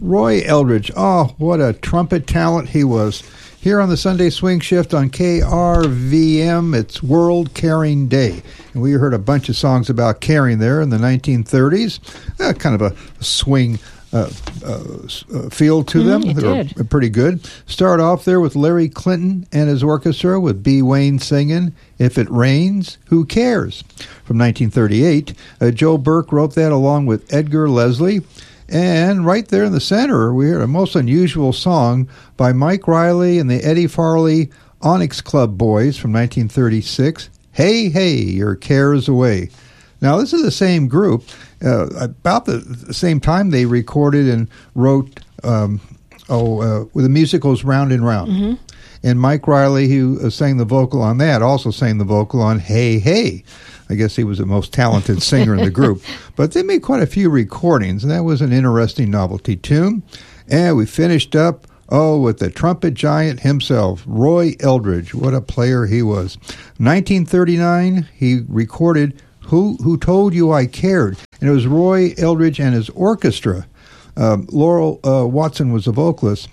Roy Eldridge. Oh, what a trumpet talent he was. Here on the Sunday Swing Shift on KRVM, it's World Caring Day. And we heard a bunch of songs about caring there in the 1930s. Kind of a swing feel to them. They were pretty good. Start off there with Larry Clinton and his orchestra with B. Wayne singing, If It Rains, Who Cares? From 1938. Joe Burke wrote that along with Edgar Leslie. And right there in the center, we heard a most unusual song by Mike Riley and the Eddie Farley Onyx Club Boys from 1936, Hey, Hey, Your Cares Away. Now, this is the same group. About the same time they recorded and wrote with the musicals Round and Round. Mm-hmm. And Mike Riley, who sang the vocal on that, also sang the vocal on Hey, Hey. I guess he was the most talented singer in the group. But they made quite a few recordings, and that was an interesting novelty tune. And we finished up, with the trumpet giant himself, Roy Eldridge. What a player he was. 1939, he recorded Who Told You I Cared? And it was Roy Eldridge and his orchestra. Laurel Watson was the vocalist.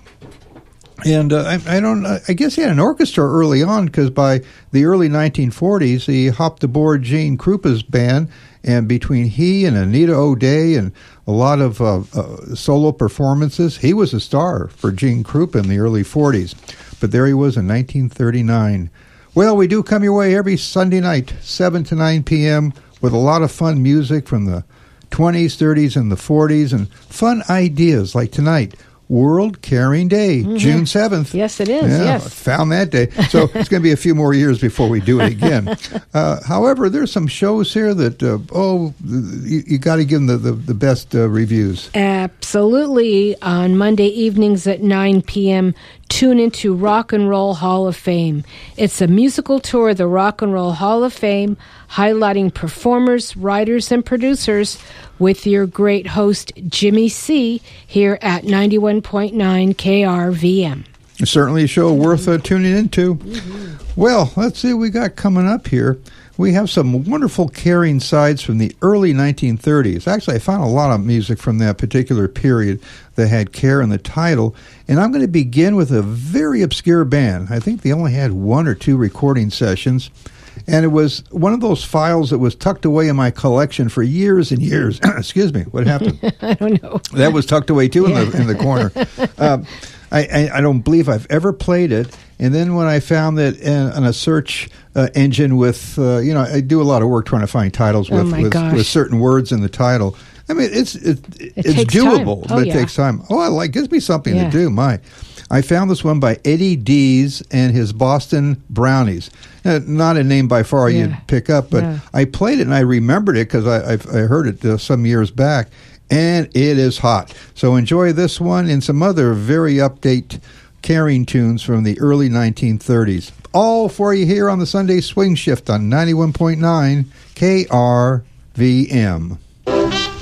And I guess he had an orchestra early on because by the early 1940s, he hopped aboard Gene Krupa's band, and between he and Anita O'Day and a lot of solo performances, he was a star for Gene Krupa in the early 40s. But there he was in 1939. Well, we do come your way every Sunday night, 7 to 9 p.m., with a lot of fun music from the 20s, 30s, and the 40s, and fun ideas like tonight. World Caring Day, June 7th. Yes, it is. Yeah, yes. I found that day. So it's going to be a few more years before we do it again. However, there's some shows here that, you got to give them the best reviews. Absolutely. On Monday evenings at 9 p.m., tune into Rock and Roll Hall of Fame. It's a musical tour of the Rock and Roll Hall of Fame, highlighting performers, writers, and producers with your great host, Jimmy C., here at 91.9 KRVM. Certainly a show worth tuning into. Mm-hmm. Well, let's see what we got coming up here. We have some wonderful caring sides from the early 1930s. Actually, I found a lot of music from that particular period that had care in the title. And I'm going to begin with a very obscure band. I think they only had 1 or 2 recording sessions. And it was one of those files that was tucked away in my collection for years and years. Excuse me, what happened? I don't know. That was tucked away, too, in the corner. I don't believe I've ever played it. And then when I found that on a search engine with, I do a lot of work trying to find titles with certain words in the title. I mean, it's doable, but it takes time. It gives me something to do. I found this one by Eddie Dees and his Boston Brownies. Not a name by far you'd pick up, but I played it and I remembered it because I heard it some years back, and it is hot. So enjoy this one and some other very update caring tunes from the early 1930s. All for you here on the Sunday Swing Shift on 91.9 KRVM.